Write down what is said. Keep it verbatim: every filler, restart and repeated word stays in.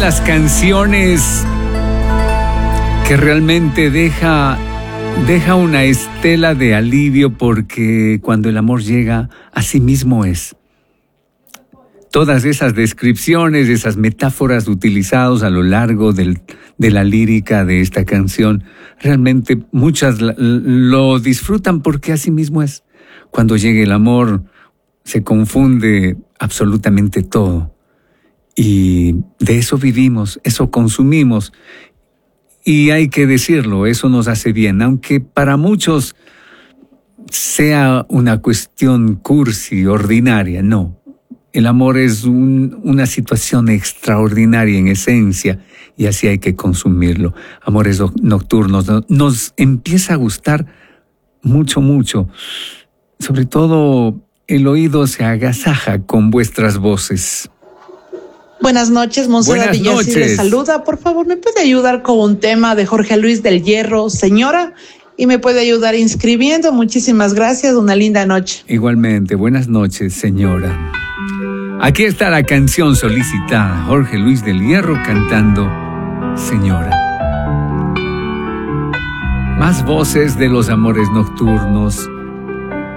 esas canciones que realmente deja, deja una estela de alivio, porque cuando el amor llega, así mismo es. Todas esas descripciones, esas metáforas utilizadas a lo largo del, de la lírica de esta canción, realmente muchas lo disfrutan porque así mismo es. Cuando llega el amor, se confunde absolutamente todo. Y de eso vivimos, eso consumimos. Y hay que decirlo, eso nos hace bien, aunque para muchos sea una cuestión cursi, ordinaria, no. El amor es un, una situación extraordinaria en esencia, y así hay que consumirlo. Amores nocturnos, nos empieza a gustar mucho, mucho. Sobre todo, el oído se agasaja con vuestras voces. Buenas noches, Monserrat Villasí les saluda. Por favor, ¿me puede ayudar con un tema de Jorge Luis del Hierro, Señora? Y me puede ayudar inscribiendo. Muchísimas gracias, una linda noche. Igualmente, buenas noches, señora. Aquí está la canción solicitada, Jorge Luis del Hierro cantando Señora. Más voces de los amores nocturnos